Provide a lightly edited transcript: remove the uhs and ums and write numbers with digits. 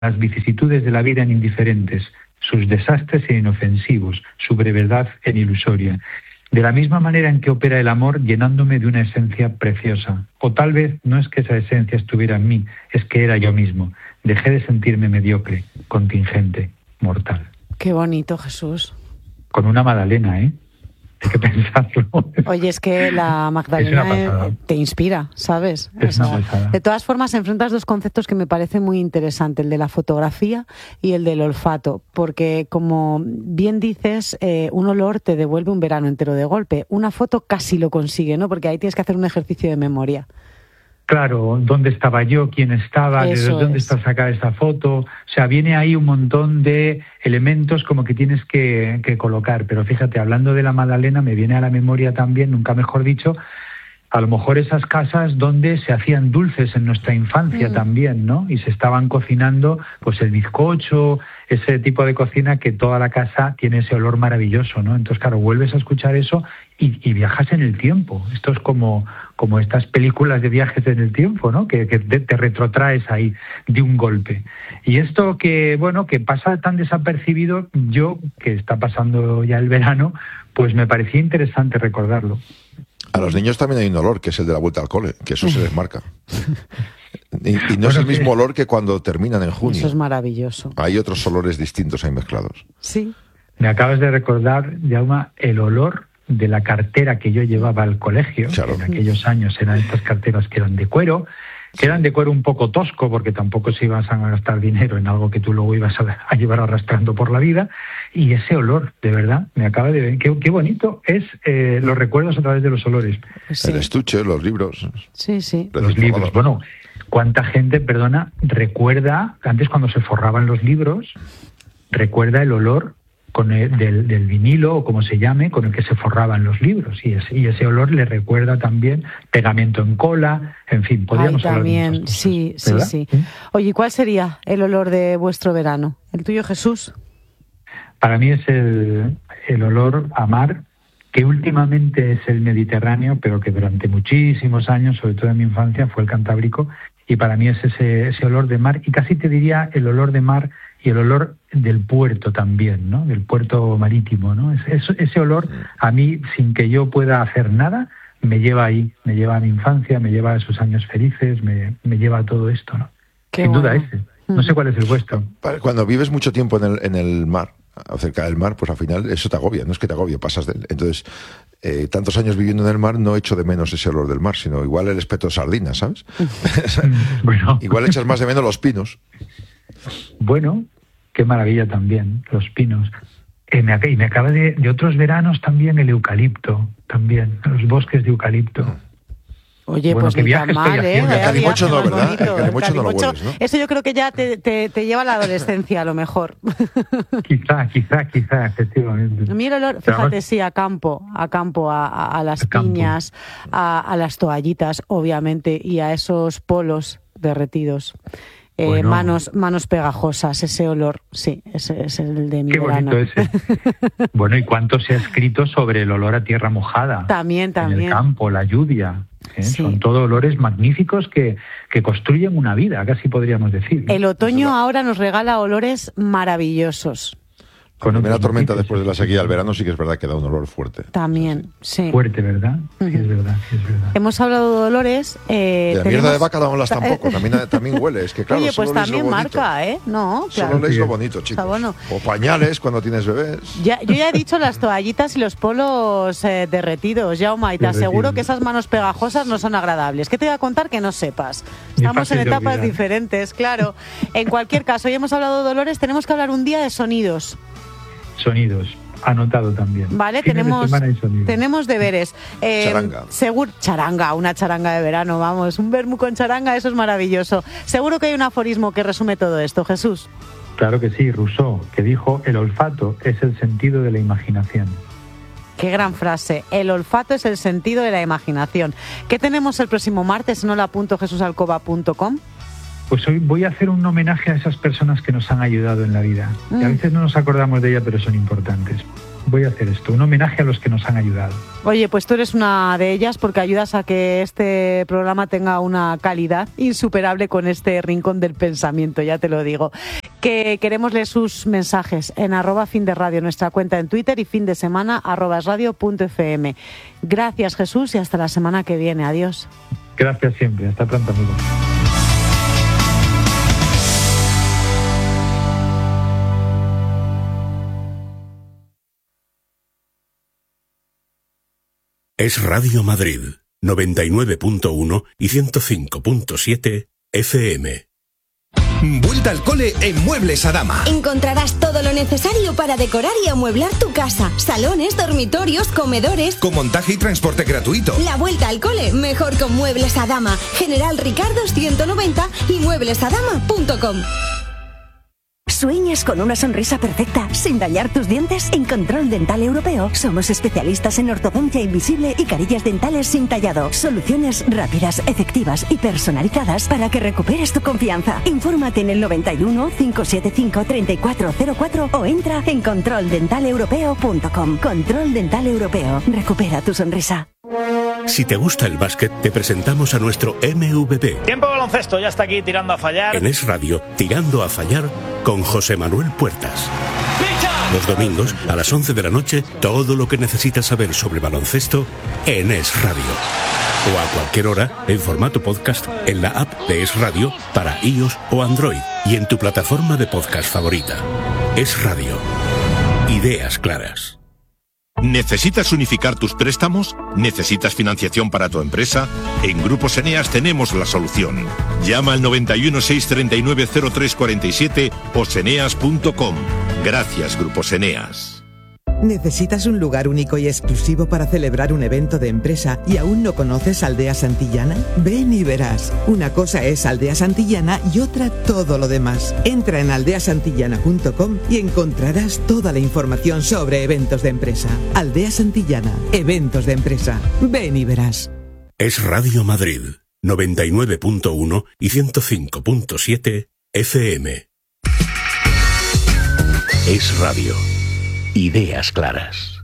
las vicisitudes de la vida en indiferentes, sus desastres en inofensivos, su brevedad en ilusoria. De la misma manera en que opera el amor, llenándome de una esencia preciosa. O tal vez no es que esa esencia estuviera en mí, es que era yo mismo. Dejé de sentirme mediocre, contingente, mortal. Qué bonito, Jesús. Con una Magdalena, ¿eh? Hay que pensarlo. Oye, es que la Magdalena te inspira, ¿sabes? Es una pasada. De todas formas, enfrentas dos conceptos que me parecen muy interesantes, el de la fotografía y el del olfato, porque como bien dices, un olor te devuelve un verano entero de golpe. Una foto casi lo consigue, ¿no? Porque ahí tienes que hacer un ejercicio de memoria. Claro, ¿dónde estaba yo? ¿Quién estaba? ¿Desde dónde está sacada esta foto? O sea, viene ahí un montón de elementos como que tienes que colocar. Pero fíjate, hablando de la Magdalena, me viene a la memoria también, nunca mejor dicho, a lo mejor esas casas donde se hacían dulces en nuestra infancia también, ¿no? Y se estaban cocinando, pues el bizcocho, ese tipo de cocina que toda la casa tiene ese olor maravilloso, ¿no? Entonces, claro, vuelves a escuchar eso y viajas en el tiempo. Esto es como estas películas de viajes en el tiempo, ¿no? Que te retrotraes ahí de un golpe. Y esto que pasa tan desapercibido, yo, que está pasando ya el verano, pues me parecía interesante recordarlo. A los niños también hay un olor, que es el de la vuelta al cole, que eso se les marca. Y no es el mismo olor que cuando terminan en junio. Eso es maravilloso. Hay otros olores distintos ahí mezclados. Sí. Me acabas de recordar, Jaume, el olor de la cartera que yo llevaba al colegio. Claro. En aquellos años eran estas carteras que eran de cuero, un poco tosco, porque tampoco se ibas a gastar dinero en algo que tú luego ibas a llevar arrastrando por la vida. Y ese olor, de verdad, me acaba de ver. Qué bonito es los recuerdos a través de los olores. Sí. El estuche, los libros. Sí, sí. Los libros. Bueno, ¿cuánta gente, recuerda, antes cuando se forraban los libros, recuerda el olor del vinilo, o como se llame, con el que se forraban los libros? Y ese olor le recuerda también pegamento en cola, en fin, podríamos hablar también, de muchas cosas, sí. Oye, ¿cuál sería el olor de vuestro verano? ¿El tuyo, Jesús? Para mí es el olor a mar, que últimamente es el Mediterráneo, pero que durante muchísimos años, sobre todo en mi infancia, fue el Cantábrico, y para mí es ese olor de mar, y casi te diría el olor de mar y el olor del puerto también, ¿no? Del puerto marítimo, ¿no? Ese olor, a mí, sin que yo pueda hacer nada, me lleva ahí, me lleva a mi infancia, me lleva a esos años felices, me lleva a todo esto, ¿no? Sin duda ese. No sé cuál es el vuestro. Cuando vives mucho tiempo en el mar, cerca del mar, pues al final eso te agobia, no es que te agobie, pasas de él. Entonces, tantos años viviendo en el mar, no echo de menos ese olor del mar, sino igual el espeto de sardina, ¿sabes? Bueno. Igual echas más de menos los pinos. Bueno, qué maravilla también, los pinos. Y me acaba de otros veranos también el eucalipto, también, los bosques de eucalipto. Oye, pues ni tan mal, ¿eh? El calimocho no, ¿verdad? El calimocho no lo hueles, ¿no? Eso yo creo que ya te lleva a la adolescencia, a lo mejor. Quizá, efectivamente. A mí el olor, fíjate, sí, a campo, a las piñas, a las toallitas, obviamente, y a esos polos derretidos. Manos pegajosas, ese olor, sí, ese es el de mi verano. Qué bonito ese. Bueno, ¿y cuánto se ha escrito sobre el olor a tierra mojada? También. En el campo, la lluvia. Sí. Son todo olores magníficos que construyen una vida, casi podríamos decir. El otoño ahora nos regala olores maravillosos. Con la tormenta después de la sequía, el verano sí que es verdad que da un olor fuerte. También, sí. Fuerte, ¿verdad? Sí, es verdad. Hemos hablado de olores. De la mierda de vaca no hablas tampoco, también huele. Es que claro, oye, pues también marca, ¿eh? No, claro. Solo lees lo bonito, chicos. Bueno. O pañales cuando tienes bebés. Yo ya he dicho las toallitas y los polos derretidos, Jaume, y te aseguro que esas manos pegajosas no son agradables. ¿Qué te voy a contar que no sepas? Estamos en etapas diferentes, claro. En cualquier caso, hoy hemos hablado de olores, tenemos que hablar un día de sonidos. Anotado también. Vale, tenemos deberes. Charanga. Una charanga de verano, vamos, un vermú con charanga, eso es maravilloso. Seguro que hay un aforismo que resume todo esto, Jesús. Claro que sí, Rousseau, que dijo: el olfato es el sentido de la imaginación. Qué gran frase, el olfato es el sentido de la imaginación. ¿Qué tenemos el próximo martes? No lo apunto, jesusalcoba.com. Pues hoy voy a hacer un homenaje a esas personas que nos han ayudado en la vida. Que a veces no nos acordamos de ellas, pero son importantes. Voy a hacer esto, un homenaje a los que nos han ayudado. Oye, pues tú eres una de ellas porque ayudas a que este programa tenga una calidad insuperable con este rincón del pensamiento, ya te lo digo. Que queremos leer sus mensajes en @finderadio, nuestra cuenta en Twitter, y findesemana @esradio.fm. Gracias, Jesús, y hasta la semana que viene. Adiós. Gracias siempre. Hasta pronto, amigo. Es Radio Madrid, 99.1 y 105.7 FM. Vuelta al cole en Muebles Adama. Encontrarás todo lo necesario para decorar y amueblar tu casa. Salones, dormitorios, comedores. Con montaje y transporte gratuito. La vuelta al cole, mejor con Muebles Adama. General Ricardo 190 y mueblesadama.com. ¿Sueñas con una sonrisa perfecta sin dañar tus dientes? En Control Dental Europeo somos especialistas en ortodoncia invisible y carillas dentales sin tallado. Soluciones rápidas, efectivas y personalizadas para que recuperes tu confianza. Infórmate en el 91 575 3404 o entra en controldentaleuropeo.com. Control Dental Europeo. Recupera tu sonrisa. Si te gusta el básquet, te presentamos a nuestro MVP. Tiempo de baloncesto, ya está aquí tirando a fallar. En Es Radio, Tirando a Fallar, con José Manuel Puertas. Los domingos, a las 11 de la noche, todo lo que necesitas saber sobre baloncesto en Es Radio. O a cualquier hora, en formato podcast, en la app de Es Radio, para iOS o Android, y en tu plataforma de podcast favorita. Es Radio. Ideas claras. ¿Necesitas unificar tus préstamos? ¿Necesitas financiación para tu empresa? En Grupos Eneas tenemos la solución. Llama al 91 639 0347 o seneas.com. Gracias, Grupos Eneas. ¿Necesitas un lugar único y exclusivo para celebrar un evento de empresa y aún no conoces Aldea Santillana? Ven y verás. Una cosa es Aldea Santillana y otra todo lo demás. Entra en aldeasantillana.com y encontrarás toda la información sobre eventos de empresa. Aldea Santillana, eventos de empresa. Ven y verás. Es Radio Madrid, 99.1 y 105.7 FM. Es Radio. Ideas claras.